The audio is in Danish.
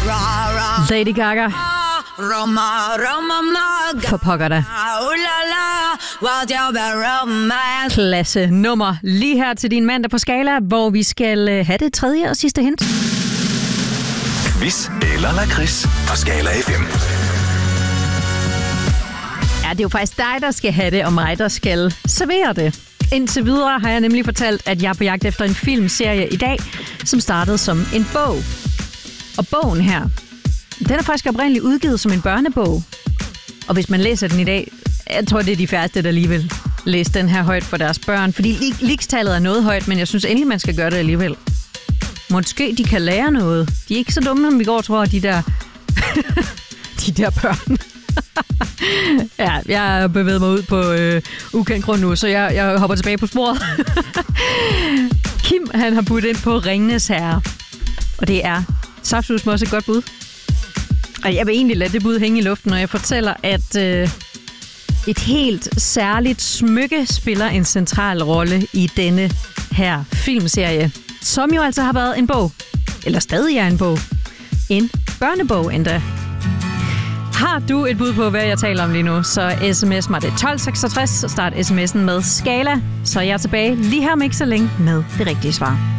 Lady Gaga. For pokker da. Klasse nummer lige her til din mandag på Skala, hvor vi skal have det tredje og sidste hint. Quiz eller lakrids på Skala FM. Ja, det er jo faktisk dig, der skal have det, og mig, der skal servere det. Indtil videre har jeg nemlig fortalt, at jeg er på jagt efter en filmserie i dag, som startede som en bog. Og bogen her, den er faktisk oprindeligt udgivet som en børnebog. Og hvis man læser den i dag, jeg tror, det er de færreste, der alligevel læser den her højt for deres børn. Fordi ligestallet er noget højt, men jeg synes endelig, man skal gøre det alligevel. Måske de kan lære noget. De er ikke så dumme, som vi går tror, de der de der børn. Ja, jeg har bevæget mig ud på ukendt grund nu, så jeg hopper tilbage på sporet. Kim, han har budt ind på Ringenes Herre. Og det er saftsus også et godt bud. Og jeg vil egentlig lade det bud hænge i luften, når jeg fortæller, at et helt særligt smykke spiller en central rolle i denne her filmserie. Som jo altså har været en bog. Eller stadig er en bog. En børnebog endda. Har du et bud på, hvad jeg taler om lige nu, så sms mig det 1266, og start sms'en med Skala. Så er jeg tilbage lige her om ikke så længe med det rigtige svar.